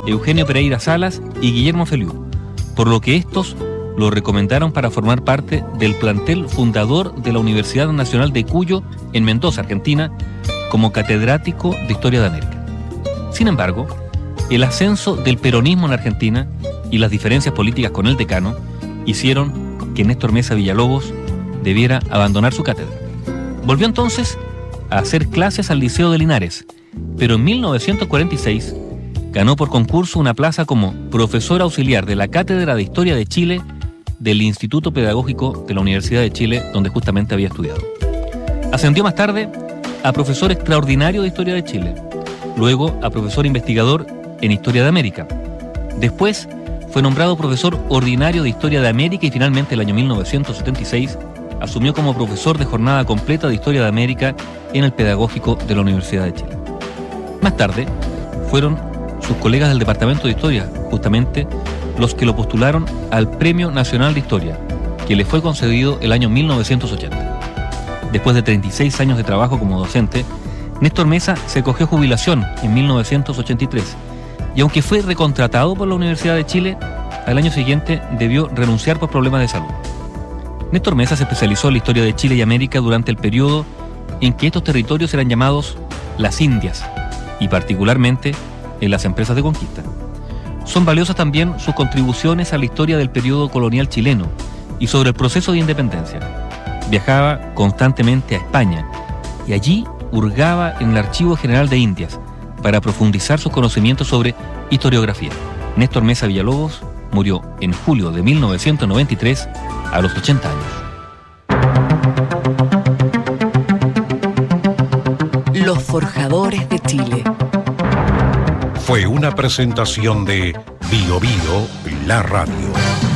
Eugenio Pereira Salas y Guillermo Feliú, por lo que estos lo recomendaron para formar parte del plantel fundador de la Universidad Nacional de Cuyo en Mendoza, Argentina, como catedrático de Historia de América. Sin embargo, el ascenso del peronismo en Argentina y las diferencias políticas con el decano hicieron que Néstor Mesa Villalobos debiera abandonar su cátedra. Volvió entonces a hacer clases al Liceo de Linares, pero en 1946 ganó por concurso una plaza como profesor auxiliar de la Cátedra de Historia de Chile del Instituto Pedagógico de la Universidad de Chile, donde justamente había estudiado. Ascendió más tarde a profesor extraordinario de Historia de Chile, luego a profesor investigador en Historia de América. Después fue nombrado profesor ordinario de Historia de América y finalmente el año 1976 asumió como profesor de jornada completa de Historia de América en el Pedagógico de la Universidad de Chile. Más tarde fueron sus colegas del Departamento de Historia, justamente, los que lo postularon al Premio Nacional de Historia, que le fue concedido el año 1980. Después de 36 años de trabajo como docente, Néstor Mesa se acogió jubilación en 1983 y aunque fue recontratado por la Universidad de Chile, al año siguiente debió renunciar por problemas de salud. Néstor Mesa se especializó en la historia de Chile y América durante el periodo en que estos territorios eran llamados las Indias y particularmente en las empresas de conquista. Son valiosas también sus contribuciones a la historia del periodo colonial chileno y sobre el proceso de independencia. Viajaba constantemente a España y allí hurgaba en el Archivo General de Indias para profundizar sus conocimientos sobre historiografía. Néstor Mesa Villalobos murió en julio de 1993 a los 80 años. Los Forjadores de Chile. Fue una presentación de Bio Bio, la radio.